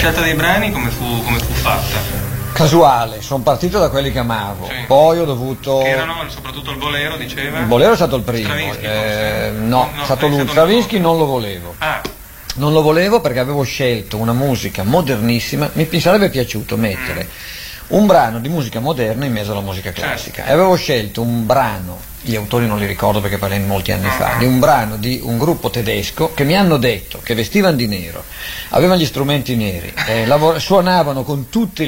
scelta dei brani come fu fatta? Casuale, sono partito da quelli che amavo, Sì. poi ho dovuto... Che erano soprattutto il bolero, diceva? Il bolero è stato il primo, Stravinsky, no, è stato lui, Stravinsky non lo volevo. Ah, Non lo volevo perché avevo scelto una musica modernissima, mi sarebbe piaciuto mettere un brano di musica moderna in mezzo alla musica classica. E avevo scelto un brano, gli autori non li ricordo perché parlai molti anni fa, di un brano di un gruppo tedesco che mi hanno detto che vestivano di nero, avevano gli strumenti neri, suonavano con tutti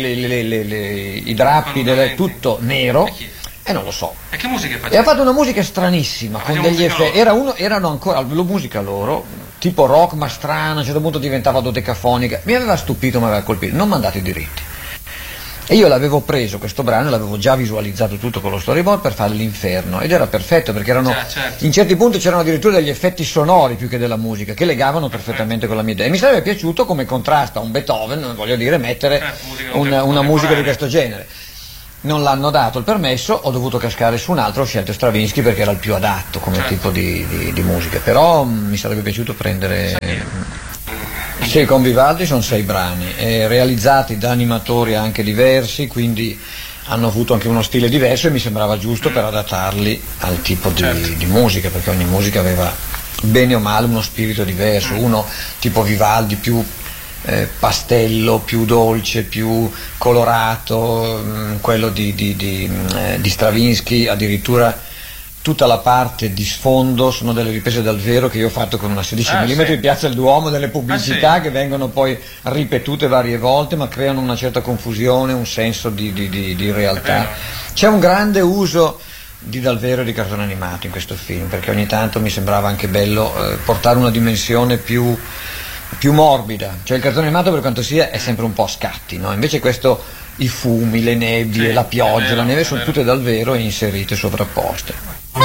i drappi, tutto nero. E non lo so. E che musica faceva? E ha fatto una musica stranissima, con Faceva degli musica effetti. Erano ancora la musica loro, tipo rock ma strana, a un certo punto diventava dodecafonica. Mi aveva stupito, mi aveva colpito. Non mi hanno dato i diritti. E io l'avevo preso questo brano, l'avevo già visualizzato tutto con lo storyboard per fare l'Inferno. Ed era perfetto perché erano. Certo. In certi punti c'erano addirittura degli effetti sonori più che della musica, che legavano perfettamente con la mia idea. E mi sarebbe piaciuto come contrasto a un Beethoven, voglio dire, mettere una musica di questo genere. Non l'hanno dato il permesso, ho dovuto cascare su un altro, ho scelto Stravinsky perché era il più adatto come tipo di musica, però mi sarebbe piaciuto prendere... Sì, con Vivaldi sono 6 brani, realizzati da animatori anche diversi, quindi hanno avuto anche uno stile diverso e mi sembrava giusto per adattarli al tipo di musica, perché ogni musica aveva bene o male uno spirito diverso, uno tipo Vivaldi più... pastello, più dolce, più colorato, quello di Stravinsky addirittura tutta la parte di sfondo sono delle riprese dal vero che io ho fatto con una 16 mm in Piazza del Duomo, delle pubblicità che vengono poi ripetute varie volte ma creano una certa confusione, un senso di realtà. C'è un grande uso di dal vero e di cartone animato in questo film, perché ogni tanto mi sembrava anche bello portare una dimensione più morbida, cioè il cartone animato per quanto sia è sempre un po' a scatti, no? Invece questo, i fumi, le nebbie, la pioggia, la neve sono tutte dal vero e inserite, sovrapposte.